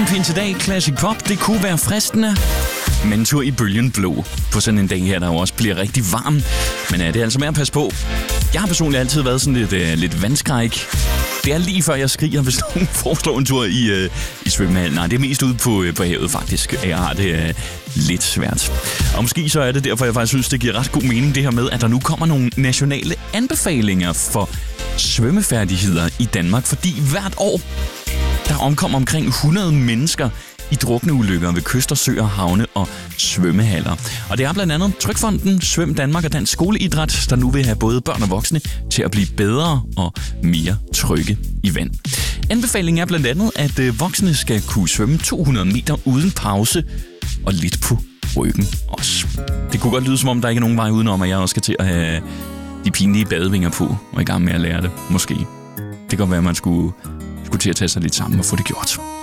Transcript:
fint til dag. Classic pop, det kunne være fristende. Men en tur i bølgen blå på sådan en dag her, der jo også bliver rigtig varm. Men det er altså med at passe på. Jeg har personligt altid været sådan lidt vandskræk. Det er lige før jeg skriger, hvis nogen foreslår en tur i svømmehallen. Nej, det er mest ude på havet faktisk. Jeg har det lidt svært. Og måske så er det derfor, jeg faktisk synes, det giver ret god mening det her med, at der nu kommer nogle nationale anbefalinger for svømmefærdigheder i Danmark. Fordi hvert år, der omkommer omkring 100 mennesker i drukneulykker ved kyster, søer, havne og svømmehaller. Og det er blandt andet Trygfonden, Svøm Danmark og Dansk Skoleidræt, der nu vil have både børn og voksne til at blive bedre og mere trygge i vand. Anbefalingen er blandt andet, at voksne skal kunne svømme 200 meter uden pause og lidt på ryggen også. Det kunne godt lyde, som om der ikke er nogen vej udenom, at jeg også skal til at have de pinlige badevinger på og i gang med at lære det, måske. Det kan godt være, at man skulle til at tage sig lidt sammen og få det gjort.